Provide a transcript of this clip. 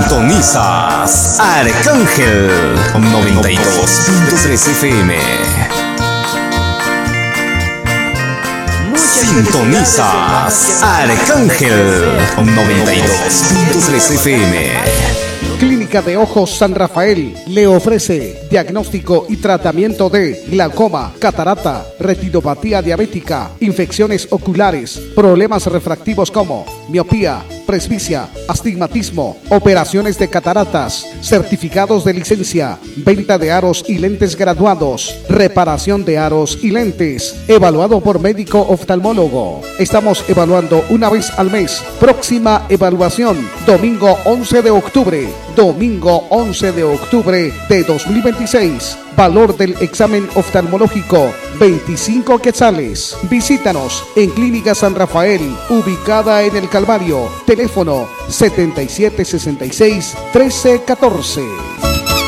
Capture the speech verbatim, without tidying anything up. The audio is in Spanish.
Sintonizas Arcángel noventa y dos punto tres F M. Sintonizas Arcángel noventa y dos punto tres F M. Clínica de Ojos San Rafael le ofrece diagnóstico y tratamiento de glaucoma, catarata, retinopatía diabética, infecciones oculares, problemas refractivos como miopía, presbicia, astigmatismo, operaciones de cataratas, certificados de licencia, venta de aros y lentes graduados, reparación de aros y lentes, evaluado por médico oftalmólogo. Estamos evaluando una vez al mes. Próxima evaluación, domingo once de octubre. Domingo once de octubre de dos mil veintiséis. Valor del examen oftalmológico, veinticinco quetzales. Visítanos en Clínica San Rafael, ubicada en el Calvario. Teléfono setenta y siete sesenta y seis trece catorce.